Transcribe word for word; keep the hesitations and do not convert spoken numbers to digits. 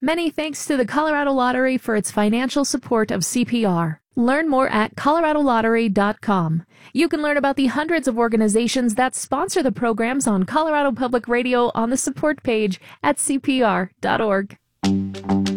Many thanks to the Colorado Lottery for its financial support of C P R. Learn more at colorado lottery dot com. You can learn about the hundreds of organizations that sponsor the programs on Colorado Public Radio on the support page at c p r dot org.